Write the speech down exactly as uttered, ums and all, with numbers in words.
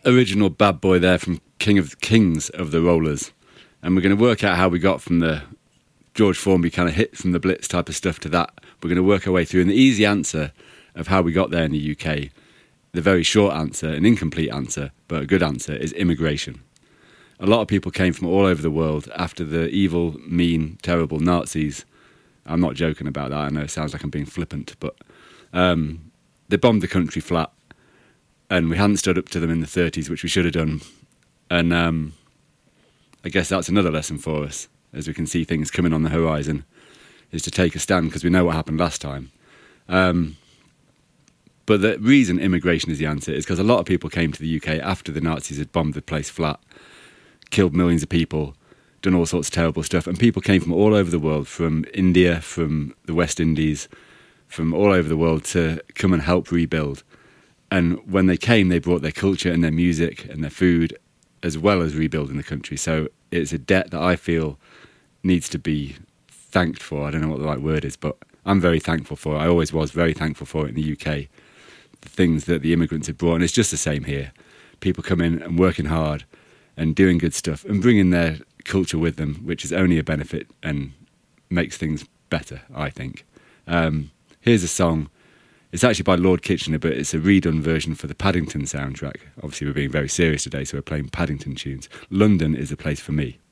original bad boy there from King of Kings of the Rollers. And we're going to work out how we got from the George Formby kind of hit from the Blitz type of stuff to that. We're going to work our way through. And the easy answer of how we got there in the U K, the very short answer, an incomplete answer, but a good answer, is immigration. A lot of people came from all over the world after the evil, mean, terrible Nazis. I'm not joking about that. I know it sounds like I'm being flippant, but um, they bombed the country flat, and we hadn't stood up to them in the thirties, which we should have done. And um, I guess that's another lesson for us, as we can see things coming on the horizon, is to take a stand, because we know what happened last time. Um, but the reason immigration is the answer is because a lot of people came to the U K after the Nazis had bombed the place flat, killed millions of people, done all sorts of terrible stuff, and people came from all over the world, from India, from the West Indies, from all over the world to come and help rebuild. And when they came, they brought their culture and their music and their food, as well as rebuilding the country. So it's a debt that I feel needs to be thanked for. I don't know what the right word is, but I'm very thankful for it. I always was very thankful for it in the U K, the things that the immigrants have brought. And it's just the same here. People come in and working hard and doing good stuff and bringing their culture with them, which is only a benefit and makes things better, I think. Um, here's a song. It's actually by Lord Kitchener, but it's a redone version for the Paddington soundtrack. Obviously, we're being very serious today, so we're playing Paddington tunes. London is a place for me.